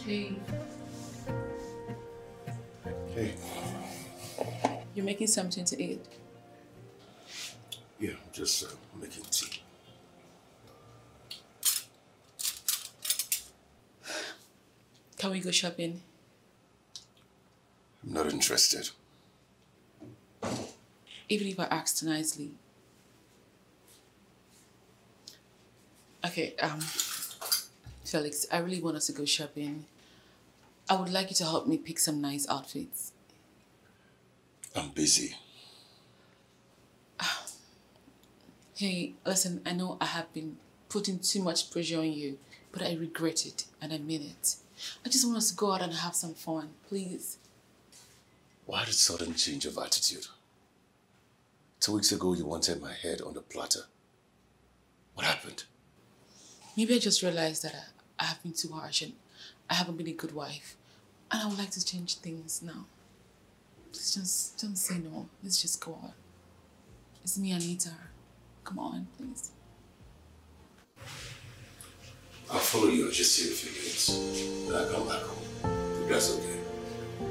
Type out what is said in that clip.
Hey, Hey, you're making something to eat. yeah, I'm just making tea. Can we go shopping? I'm not interested. Even if I asked nicely. Okay, Felix, I really want us to go shopping. I would like you to help me pick some nice outfits. I'm busy. Hey, listen, I know I have been putting too much pressure on you, but I regret it and I mean it. I just want us to go out and have some fun, please. Why the sudden change of attitude? 2 weeks ago, you wanted my head on the platter. What happened? Maybe I just realized that I have been too harsh and I haven't been a good wife. And I would like to change things now. Please just don't say no. Let's just go out. It's me, Anita. Come on, please. I'll follow you. I'll just see a few minutes. Then I'll come back home. If that's okay.